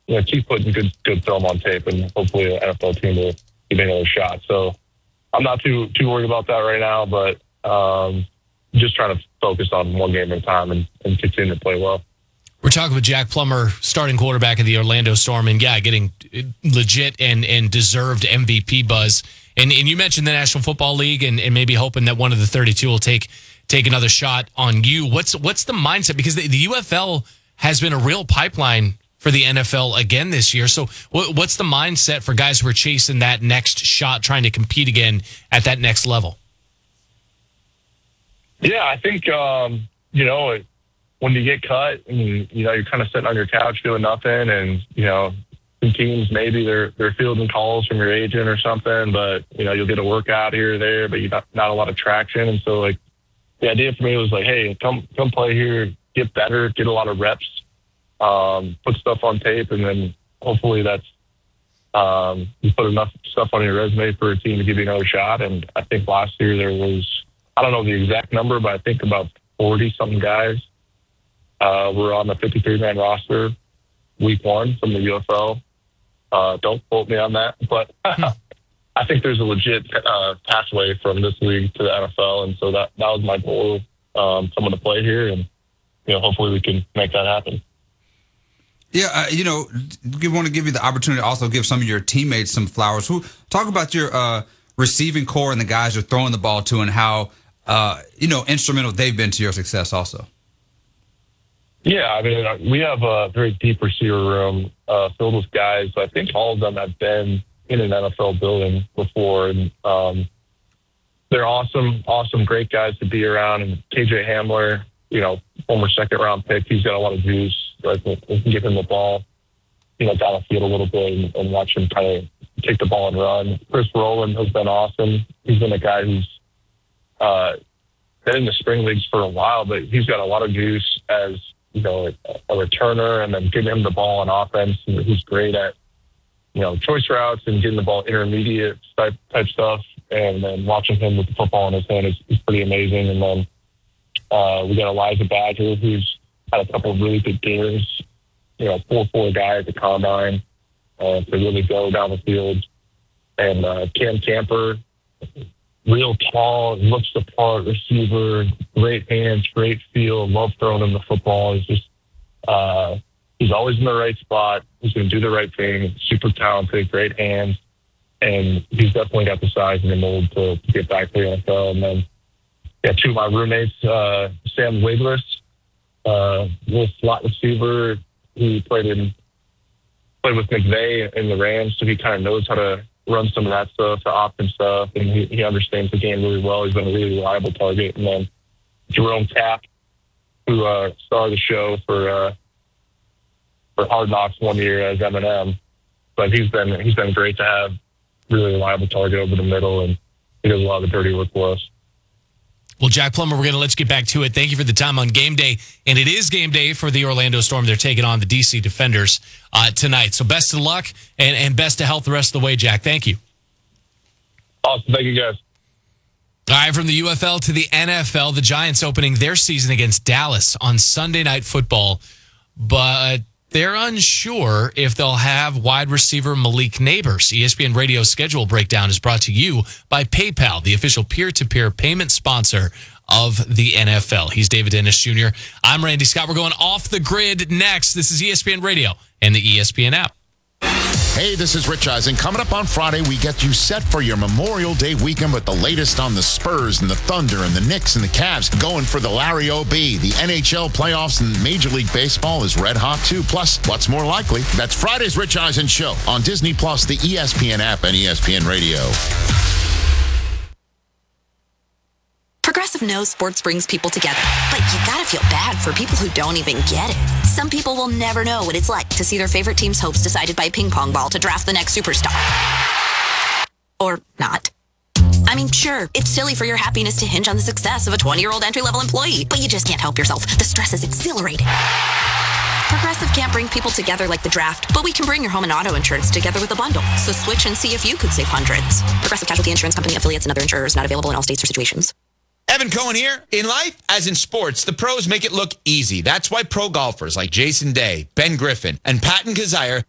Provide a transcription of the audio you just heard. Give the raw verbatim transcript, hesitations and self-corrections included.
you know, keep putting good good film on tape, and hopefully the N F L team will give another shot. So I'm not too too worried about that right now, but um, just trying to focus on one game at a time and, and continue to play well. We're talking with Jack Plummer, starting quarterback of the Orlando Storm, and yeah, getting legit and, and deserved M V P buzz. And and you mentioned the National Football League and, and maybe hoping that one of the thirty-two will take take another shot on you. What's what's the mindset? Because the, the U F L has been a real pipeline for the N F L again this year. So what, what's the mindset for guys who are chasing that next shot, trying to compete again at that next level? Yeah, I think, um, you know, it, when you get cut and, you know, you're kind of sitting on your couch doing nothing and, you know, some teams, maybe they're, they're fielding calls from your agent or something, but, you know, you'll get a workout here or there, but you got not a lot of traction. And so, like, the idea for me was like, hey, come, come play here, get better, get a lot of reps, um, put stuff on tape, and then hopefully that's, um, you put enough stuff on your resume for a team to give you another shot. And I think last year there was, I don't know the exact number, but I think about forty-something guys Uh, we're on the fifty-three man roster week one from the U F L. Uh, don't quote me on that, but I think there's a legit uh, pathway from this league to the N F L, and so that, that was my goal, um, someone to play here, and you know, hopefully we can make that happen. Yeah, uh, you know, we want to give you the opportunity to also give some of your teammates some flowers. Who talk about your uh, receiving core and the guys you're throwing the ball to, and how uh, you know instrumental they've been to your success also. Yeah, I mean, we have a very deep receiver room uh, filled with guys. I think all of them have been in an N F L building before, and um, they're awesome, awesome, great guys to be around. And K J Hamler, you know, former second round pick, he's got a lot of juice. Like, we can give him the ball, you know, down the field a little bit and, and watch him kind of take the ball and run. Chris Rowland has been awesome. He's been a guy who's uh, been in the spring leagues for a while, but he's got a lot of juice as, you know, a returner, and then giving him the ball on offense. And he's great at, you know, choice routes and getting the ball intermediate type type stuff. And then watching him with the football in his hand is, is pretty amazing. And then uh, we got Elijah Badger, who's had a couple of really good games, you know, four four guy at the combine uh, to really go down the field. And uh, Cam Camper, real tall, looks the part receiver, great hands, great feel, love throwing him the football. He's just, uh, he's always in the right spot. He's going to do the right thing. Super talented, great hands. And he's definitely got the size and the mold to, to get back to the N F L. And then, yeah, two of my roommates, uh, Sam Wiglis, uh, little slot receiver. He played in, played with McVay in the Rams, so he kind of knows how to run some of that stuff, the option stuff, and he, he understands the game really well. He's been a really reliable target. And then Jerome Tapp, who uh, starred the show for uh, for Hard Knocks one year as Eminem, but he's been he's been great to have, really reliable target over the middle, and he does a lot of the dirty work for us. Well, Jack Plummer, we're going to let you get back to it. Thank you for the time on game day. And it is game day for the Orlando Storm. They're taking on the D C Defenders uh, tonight. So best of luck and, and best of health the rest of the way, Jack. Thank you. Awesome. Thank you, guys. All right, from the U F L to the N F L, the Giants opening their season against Dallas on Sunday Night Football. But they're unsure if they'll have wide receiver Malik Nabers. E S P N Radio Schedule Breakdown is brought to you by PayPal, the official peer-to-peer payment sponsor of the N F L. He's David Dennis Junior I'm Randy Scott. We're going off the grid next. This is E S P N Radio and the E S P N app. Hey, this is Rich Eisen. Coming up on Friday, we get you set for your Memorial Day weekend with the latest on the Spurs and the Thunder and the Knicks and the Cavs going for the Larry O B. The N H L playoffs and Major League Baseball is red hot too. Plus, what's more likely? That's Friday's Rich Eisen Show on Disney Plus, the E S P N app, and E S P N Radio. Progressive knows sports brings people together, but you gotta feel bad for people who don't even get it. Some people will never know what it's like to see their favorite team's hopes decided by a ping pong ball to draft the next superstar. Or not. I mean, sure, it's silly for your happiness to hinge on the success of a twenty-year-old entry-level employee, but you just can't help yourself. The stress is exhilarating. Progressive can't bring people together like the draft, but we can bring your home and auto insurance together with a bundle. So switch and see if you could save hundreds. Progressive Casualty Insurance Company, affiliates, and other insurers not available in all states or situations. Evan Cohen here. In life, as in sports, the pros make it look easy. That's why pro golfers like Jason Day, Ben Griffin, and Patton Kazire